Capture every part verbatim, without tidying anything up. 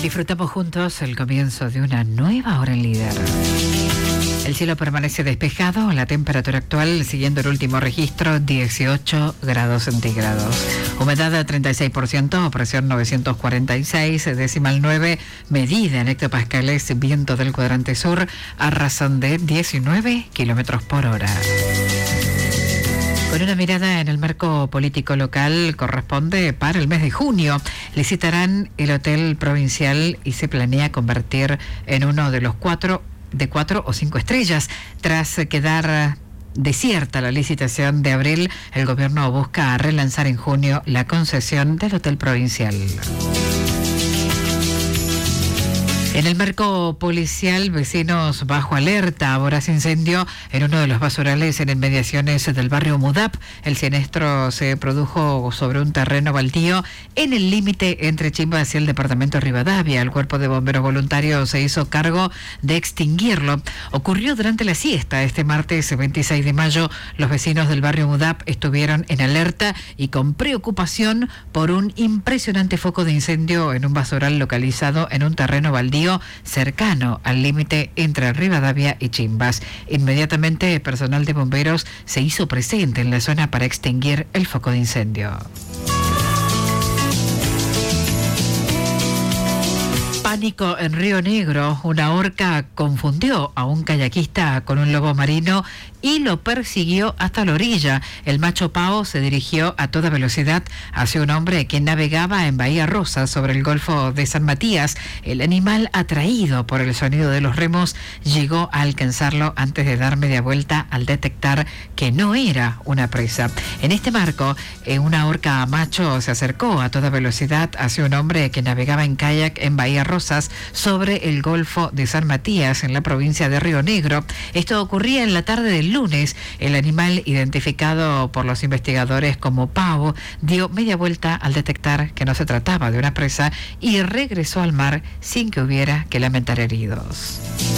Disfrutamos juntos el comienzo de una nueva hora en Líder. El cielo permanece despejado, la temperatura actual, siguiendo el último registro, dieciocho grados centígrados. Humedad a treinta y seis por ciento, presión novecientos cuarenta y seis, decimal nueve, medida en hectopascales, viento del cuadrante sur a razón de diecinueve kilómetros por hora. Con una mirada en el marco político local, corresponde para el mes de junio. Licitarán el hotel provincial y se planea convertir en uno de los cuatro, de cuatro o cinco estrellas. Tras quedar desierta la licitación de abril, el gobierno busca relanzar en junio la concesión del hotel provincial. En el marco policial, vecinos bajo alerta, voraz incendio en uno de los basurales en inmediaciones del barrio Mudap. El siniestro se produjo sobre un terreno baldío en el límite entre Chimbas y el departamento de Rivadavia. El cuerpo de bomberos voluntarios se hizo cargo de extinguirlo. Ocurrió durante la siesta este martes veintiséis de mayo. Los vecinos del barrio Mudap estuvieron en alerta y con preocupación por un impresionante foco de incendio en un basural localizado en un terreno baldío cercano al límite entre Rivadavia y Chimbas. Inmediatamente, el personal de bomberos se hizo presente en la zona para extinguir el foco de incendio. Pánico en Río Negro. Una orca confundió a un kayakista con un lobo marino y lo persiguió hasta la orilla. El macho pavo se dirigió a toda velocidad hacia un hombre que navegaba en Bahía Rosa sobre el Golfo de San Matías. El animal, atraído por el sonido de los remos, llegó a alcanzarlo antes de dar media vuelta al detectar que no era una presa. En este marco, eh, una orca macho se acercó a toda velocidad hacia un hombre que navegaba en kayak en Bahía Rosas sobre el Golfo de San Matías en la provincia de Río Negro. Esto ocurría en la tarde del lunes. El animal, identificado por los investigadores como pavo, dio media vuelta al detectar que no se trataba de una presa y regresó al mar sin que hubiera que lamentar heridos.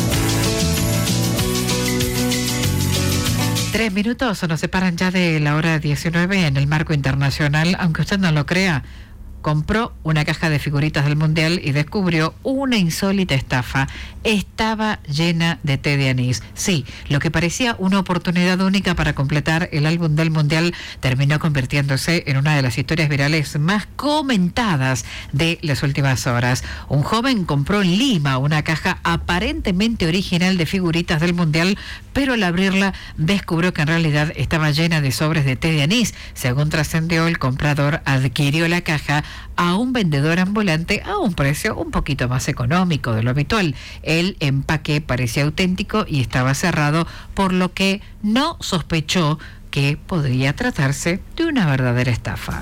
Tres minutos nos separan ya de la hora diecinueve en el marco internacional. Aunque usted no lo crea, compró una caja de figuritas del Mundial y descubrió una insólita estafa. Estaba llena de té de anís. Sí, lo que parecía una oportunidad única para completar el álbum del Mundial terminó convirtiéndose en una de las historias virales más comentadas de las últimas horas. Un joven compró en Lima una caja aparentemente original de figuritas del Mundial, pero al abrirla descubrió que en realidad estaba llena de sobres de té de anís. Según trascendió, el comprador adquirió la caja a un vendedor ambulante a un precio un poquito más económico de lo habitual. El empaque parecía auténtico y estaba cerrado, por lo que no sospechó que podría tratarse de una verdadera estafa.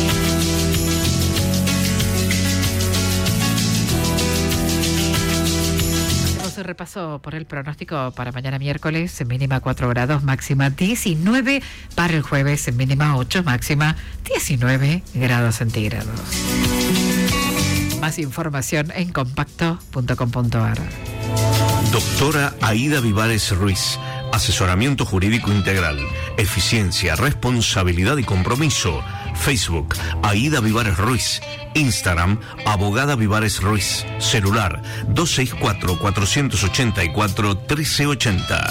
Repaso por el pronóstico para mañana miércoles, mínima cuatro grados, máxima diecinueve, para el jueves mínima ocho, máxima diecinueve grados centígrados. Más información en compacto punto com punto a r. Doctora Aida Vivares Ruiz, asesoramiento jurídico integral, eficiencia, responsabilidad y compromiso. Facebook, Aida Vivares Ruiz. Instagram, Abogada Vivares Ruiz. Celular, dos seis cuatro, cuatro ocho cuatro, uno tres ocho cero.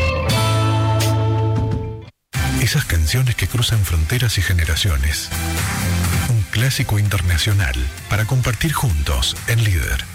Esas canciones que cruzan fronteras y generaciones. Un clásico internacional para compartir juntos en Líder.